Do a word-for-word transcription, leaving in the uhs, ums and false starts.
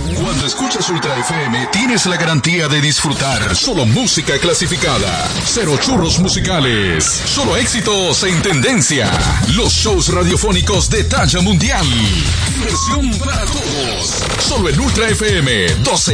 Cuando escuchas Ultra F M, tienes la garantía de disfrutar solo música clasificada. Cero churros musicales. Solo éxitos en tendencia. Los shows radiofónicos de talla mundial. Diversión para todos. Solo en Ultra F M doce